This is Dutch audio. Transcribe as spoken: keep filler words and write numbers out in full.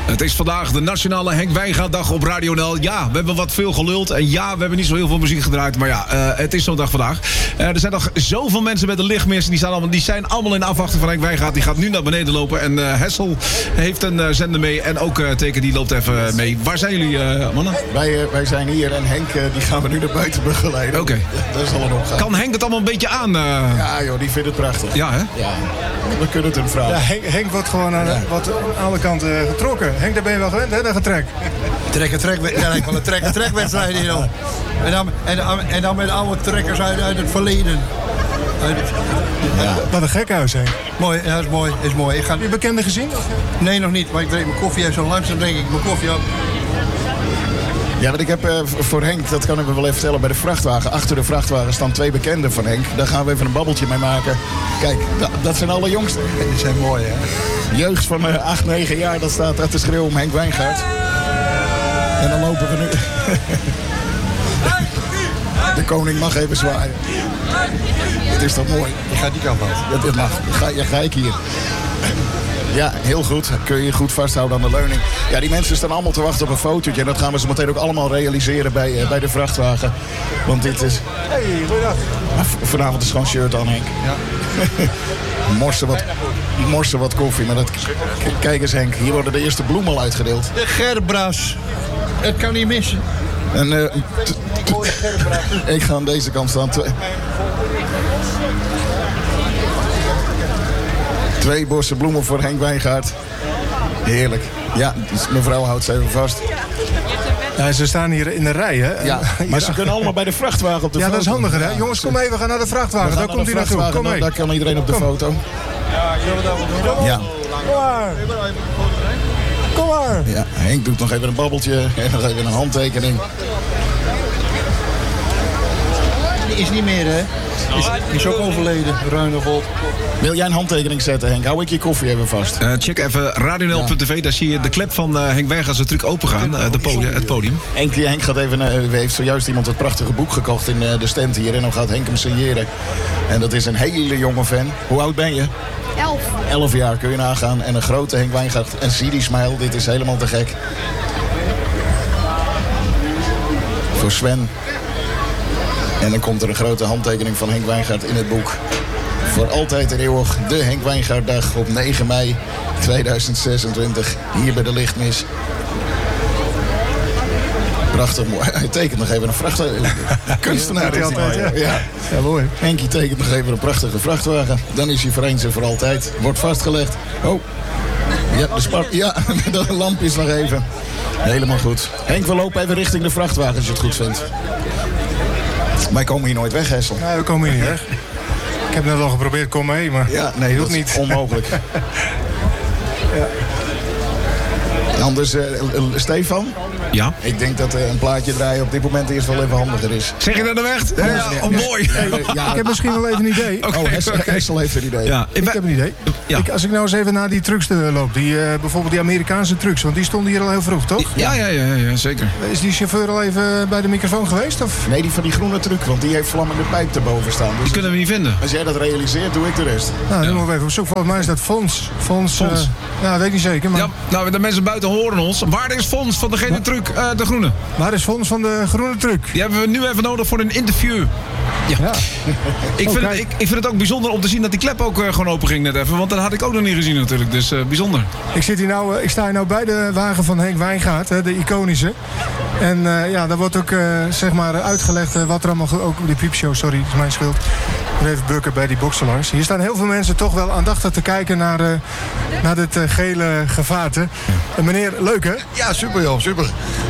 Het is vandaag de Nationale Henk Wijngaarddag op Radio N L. Ja, we hebben wat veel geluld. En ja, we hebben niet zo heel veel muziek gedraaid. Maar ja, uh, het is zo'n dag vandaag. Uh, er zijn nog zoveel mensen met een lichtmis. Die, staan allemaal, die zijn allemaal in afwachting van Henk Wijngaard. Die gaat nu naar beneden lopen. En uh, Hessel heeft een uh, zender mee. En ook uh, Teken, die loopt even mee. Waar zijn jullie, uh, mannen? Wij, uh, wij zijn hier en Henk uh, die gaan we nu naar buiten begeleiden. Oké. Okay. Dat is al een opgave. Kan Henk het allemaal een beetje aan? Uh... Ja joh, die vindt het prachtig. Ja, hè? Ja. We kunnen het hem vragen. Ja, Henk, Henk wordt gewoon aan, ja. wat aan alle kanten getrokken. Henk, daar ben je wel gewend, hè, dat getrek? Trekken, trek, ja, lijkt wel een trekken, trekwedstrijd hier al. En dan, en, en dan met oude trekkers uit, uit het verleden. Uit het, ja. Wat een gekhuis, Henk. Mooi, ja, is mooi, is mooi. Ik ga... Heb je bekenden gezien? Nee, nog niet, maar ik drink mijn koffie even zo langzaam drink ik mijn koffie op. Ja, want ik heb uh, voor Henk, dat kan ik me wel even vertellen, bij de vrachtwagen. Achter de vrachtwagen staan twee bekenden van Henk. Daar gaan we even een babbeltje mee maken. Kijk, dat, dat zijn alle jongsten. Die zijn mooi, hè? Jeugd van uh, acht, negen jaar, dat staat daar te schreeuwen om Henk Wijngaard. En dan lopen we nu... De koning mag even zwaaien. Het is toch mooi? Je gaat die kant uit. Ja, dit mag. Ga, ja, ga ik hier. Ja, heel goed. Kun je je goed vasthouden aan de leuning. Ja, die mensen staan allemaal te wachten op een fotootje. En dat gaan we zo meteen ook allemaal realiseren bij, uh, bij de vrachtwagen. Want dit is... Hey, goeiedag. Vanavond is gewoon shirt aan, Henk. Ja. morsen, wat, morsen wat koffie. Maar dat... K- kijk eens, Henk. Hier worden de eerste bloemen al uitgedeeld. De Gerbras. Het kan niet missen. En uh, t- t- ik ga aan deze kant staan. Twee, Twee bossen bloemen voor Henk Wijngaard. Heerlijk. Ja, dus mevrouw houdt ze even vast. Ja, ze staan hier in de rij, hè? Ja, maar ze kunnen allemaal bij de vrachtwagen op de ja, foto. Ja, dat is handiger, hè? Jongens, kom even, we gaan naar de vrachtwagen. Daar komt hij naartoe. Kom mee. Daar kan iedereen op de kom. foto. Ja. Kom maar. Kom maar. Ja, Henk doet nog even een babbeltje en nog even een handtekening. Die is niet meer, hè? Is, is ook overleden, Ruinevold. Wil jij een handtekening zetten, Henk? Hou ik je koffie even vast. Uh, check even radionl punt tv. Daar zie je de klep van uh, Henk Wijngaard zijn truc opengaan. Uh, de podium, het podium. Henk, Henk gaat even, uh, heeft zojuist iemand het prachtige boek gekocht in uh, de stand hier. En dan gaat Henk hem signeren. En dat is een hele jonge fan. Hoe oud ben je? Elf. Elf jaar, kun je nagaan. En een grote Henk Wijngaard. En zie die smile, dit is helemaal te gek. Voor Sven. En dan komt er een grote handtekening van Henk Wijngaard in het boek. Voor altijd en eeuwig de Henk Wijngaarddag op negen mei tweeduizend zesentwintig. Hier bij de Lichtmis. Prachtig mooi. Hij tekent nog even een vrachtwagen. Kunstenaar is altijd, ja. Ja. Ja, mooi. Henkie tekent nog even een prachtige vrachtwagen. Dan is hij voor eens en voor altijd. Wordt vastgelegd. Oh. Ja, de spar- ja, de lampjes nog even. Helemaal goed. Henk, we lopen even richting de vrachtwagen als je het goed vindt. Wij komen hier nooit weg, Hessel. Nee, we komen hier niet weg. Ik heb net al geprobeerd, kom mee, maar ja, nee, dat is niet. Onmogelijk. Ja. Anders, uh, Stefan? Ja? Ik denk dat uh, een plaatje draaien op dit moment eerst wel even handiger is. Zeg je dat nou echt? Ja, ja, oh, mooi. Nee, nee, ja. Ik heb misschien wel even een idee. Okay, oh, Hessel, okay. Hessel heeft een idee. Ja, ik, ik heb een idee. Ja. Ik, als ik nou eens even naar die trucks loop, die, uh, bijvoorbeeld die Amerikaanse trucks, want die stonden hier al heel vroeg, toch? Ja, ja, ja, ja, zeker. Is die chauffeur al even bij de microfoon geweest? Of? Nee, die van die groene truck, want die heeft vlammende pijp erboven staan. Dus die kunnen we niet vinden. Als jij dat realiseert, doe ik de rest. Nou, dan ja. moeten we even op zoek. Volgens mij is dat Fons. Fons, Fons. Uh, ja, weet ik niet zeker. Maar... Ja, nou, de mensen buiten horen ons. Waar is Fons van degene ja. truck, uh, de groene? Waar is Fons van de groene truck? Die hebben we nu even nodig voor een interview. Ja. ja. ik, vind oh, het, ik, ik vind het ook bijzonder om te zien dat die klep ook uh, gewoon open ging net even. Want dat had ik ook nog niet gezien natuurlijk. Dus uh, bijzonder. Ik, zit hier nou, uh, ik sta hier nou bij de wagen van Henk Wijngaard, hè, de iconische. En uh, ja, daar wordt ook uh, zeg maar uitgelegd uh, wat er allemaal... Ook die piepshow, sorry, dat is mijn schuld. Even bukken bij die boksen langs. Hier staan heel veel mensen toch wel aandachtig te kijken naar, uh, naar dit uh, gele gevaarte. Ja. Uh, meneer, leuk hè? Ja, super joh, super.